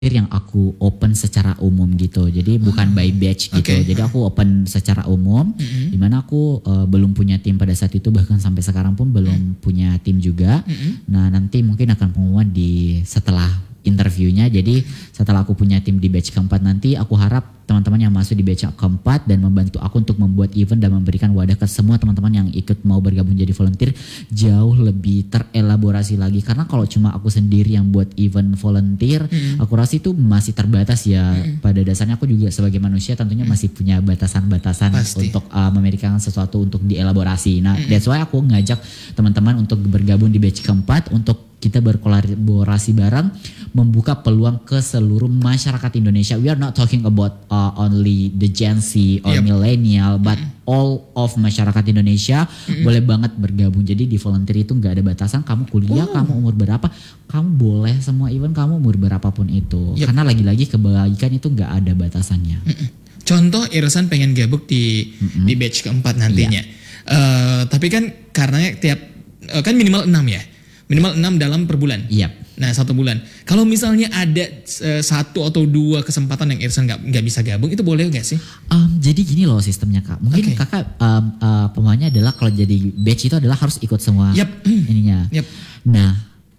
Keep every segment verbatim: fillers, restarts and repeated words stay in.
yang aku open secara umum gitu. Jadi bukan by batch gitu. Okay. Jadi aku open secara umum, Mm-hmm. dimana aku uh, belum punya tim pada saat itu, bahkan sampai sekarang pun belum mm-hmm. punya tim juga. Mm-hmm. Nah nanti mungkin akan pengumuman di setelah interviewnya. Jadi setelah aku punya tim di batch keempat nanti, aku harap teman-teman yang masuk di batch keempat dan membantu aku untuk membuat event dan memberikan wadah ke semua teman-teman yang ikut mau bergabung jadi volunteer jauh lebih terelaborasi lagi. Karena kalau cuma aku sendiri yang buat event volunteer, mm-hmm. aku rasa itu masih terbatas ya. Mm-hmm. Pada dasarnya aku juga sebagai manusia tentunya mm-hmm. masih punya batasan-batasan Pasti. untuk uh, memberikan sesuatu untuk dielaborasi. Nah, mm-hmm. that's why aku ngajak teman-teman untuk bergabung di batch keempat untuk kita berkolaborasi bareng, membuka peluang ke seluruh masyarakat Indonesia. We are not talking about uh, only the Gen Z or yep. millennial, but mm-hmm. all of masyarakat Indonesia mm-hmm. boleh banget bergabung. Jadi di volunteer itu nggak ada batasan. Kamu kuliah, oh. kamu umur berapa, kamu boleh semua event kamu umur berapapun itu. Yep. Karena lagi-lagi kebaikan itu nggak ada batasannya. Mm-mm. Contoh Irsan pengen gabung di mm-hmm. di batch keempat nantinya. Yeah. Uh, tapi kan karena tiap uh, kan minimal enam ya. Minimal enam dalam per bulan. Yep. Nah satu bulan. Kalau misalnya ada uh, satu atau dua kesempatan yang Irsan gak, gak bisa gabung, itu boleh gak sih? Um, jadi gini loh sistemnya kak. Mungkin okay. kakak um, uh, pemainnya adalah kalau jadi batch itu adalah harus ikut semua yep. ininya. Yep. Nah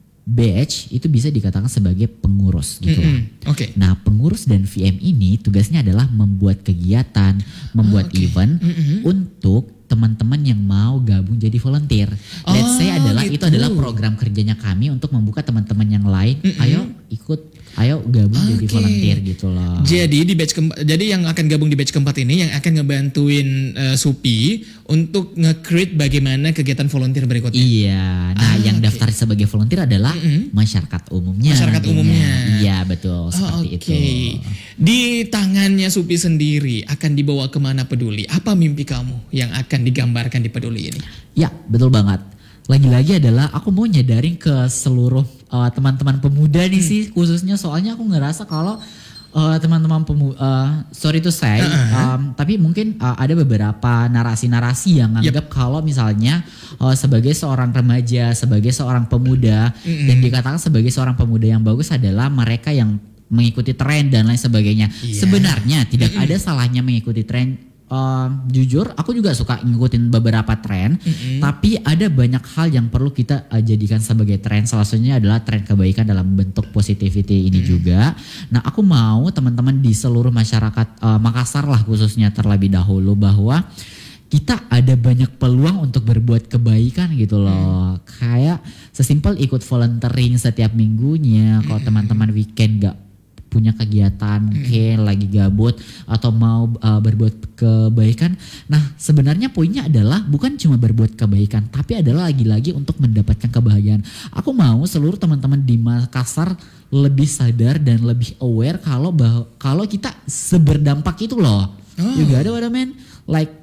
batch itu bisa dikatakan sebagai pengurus gitu mm-hmm. lah. Okay. Nah pengurus dan V M ini tugasnya adalah membuat kegiatan, membuat oh, okay. event mm-hmm. untuk teman-teman yang mau gabung jadi volunteer. Let's say oh, adalah gitu. itu adalah program kerjanya kami untuk membuka teman-teman yang lain. Mm-hmm. Ayo ikut, ayo gabung okay. jadi volunteer gitu loh. Jadi di batch keempat, jadi yang akan gabung di batch keempat ini yang akan ngebantuin uh, Supi untuk nge-create bagaimana kegiatan volunteer berikutnya. Iya. Nah, ah, yang okay. daftar sebagai volunteer adalah mm-hmm. masyarakat umumnya. Masyarakat nantinya. umumnya. Iya betul seperti oh, okay. itu. Di tangannya Supi sendiri akan dibawa kemana Peduli? Apa mimpi kamu yang akan digambarkan di Peduli ini? Ya betul banget. Lagi-lagi adalah aku mau nyadarin ke seluruh uh, teman-teman pemuda nih hmm. sih khususnya, soalnya aku ngerasa kalau uh, teman-teman pemuda, uh, sorry to say, uh-huh. um, tapi mungkin uh, ada beberapa narasi-narasi yang anggap yep. kalau misalnya uh, sebagai seorang remaja, sebagai seorang pemuda, mm-hmm. dan dikatakan sebagai seorang pemuda yang bagus adalah mereka yang mengikuti tren dan lain sebagainya. Yeah. Sebenarnya tidak mm-hmm. ada salahnya mengikuti tren. Uh, jujur aku juga suka ngikutin beberapa tren, mm-hmm. tapi ada banyak hal yang perlu kita uh, jadikan sebagai tren. Salah satunya adalah tren kebaikan dalam bentuk positivity ini mm-hmm. juga. Nah aku mau teman-teman di seluruh masyarakat uh, Makassar lah khususnya terlebih dahulu bahwa kita ada banyak peluang untuk berbuat kebaikan gitu loh. Mm. Kayak sesimpel ikut volunteering setiap minggunya. Kalau mm-hmm. teman-teman weekend gak punya kegiatan mungkin hmm. lagi gabut atau mau uh, berbuat kebaikan. Nah sebenarnya poinnya adalah bukan cuma berbuat kebaikan, tapi adalah lagi-lagi untuk mendapatkan kebahagiaan. Aku mau seluruh teman-teman di Makassar lebih sadar dan lebih aware kalau bah- kalau kita seberdampak itu loh. Oh. You got it what I mean? Like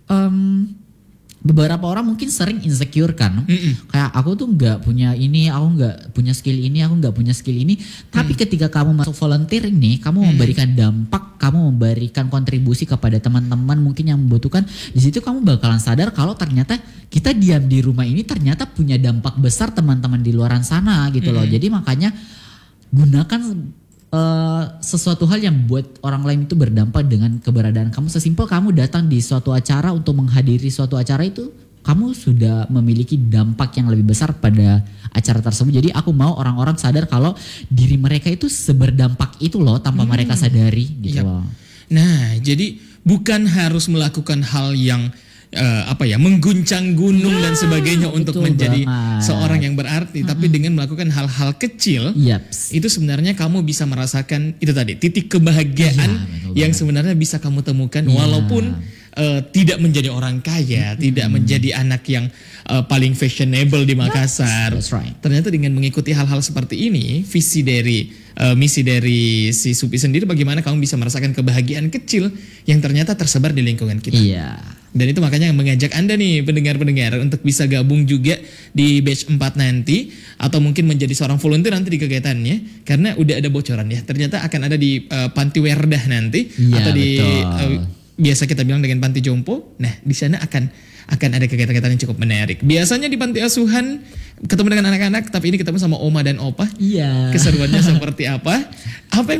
um, beberapa orang mungkin sering insecure kan, mm-mm. kayak aku tuh nggak punya ini, aku nggak punya skill ini, aku nggak punya skill ini. Tapi mm. ketika kamu masuk volunteering nih, kamu mm. memberikan dampak, kamu memberikan kontribusi kepada teman-teman mungkin yang membutuhkan. Di situ kamu bakalan sadar kalau ternyata kita diam di rumah ini ternyata punya dampak besar teman-teman di luaran sana gitu mm. loh. Jadi makanya gunakan Uh, sesuatu hal yang buat orang lain itu berdampak dengan keberadaan kamu. Sesimpel kamu datang di suatu acara untuk menghadiri suatu acara itu, kamu sudah memiliki dampak yang lebih besar pada acara tersebut. Jadi aku mau orang-orang sadar kalau diri mereka itu seberdampak itu loh tanpa hmm. mereka sadari gitu yep. loh. Nah jadi bukan harus melakukan hal yang Uh, apa ya mengguncang gunung nah, dan sebagainya untuk menjadi banget. seorang yang berarti, uh-huh. tapi dengan melakukan hal-hal kecil, Yaps. itu sebenarnya kamu bisa merasakan itu tadi titik kebahagiaan ya, yang sebenarnya bisa kamu temukan ya. walaupun uh, tidak menjadi orang kaya, mm-hmm. tidak menjadi anak yang uh, paling fashionable di Makassar. That's right. Ternyata dengan mengikuti hal-hal seperti ini, visi dari uh, misi dari si Supi sendiri, bagaimana kamu bisa merasakan kebahagiaan kecil yang ternyata tersebar di lingkungan kita. Iya. Dan itu makanya yang mengajak Anda nih pendengar-pendengar untuk bisa gabung juga di batch empat nanti, atau mungkin menjadi seorang volunteer nanti di kegiatannya, karena udah ada bocoran ya. Ternyata akan ada di uh, Panti Werdah nanti, ya, atau di uh, biasa kita bilang dengan Panti Jompo. Nah di sana akan akan ada kegiatan-kegiatan yang cukup menarik. Biasanya di panti asuhan ketemu dengan anak-anak, tapi ini ketemu sama oma dan opa. Iya. Keseruannya seperti apa? Apa yang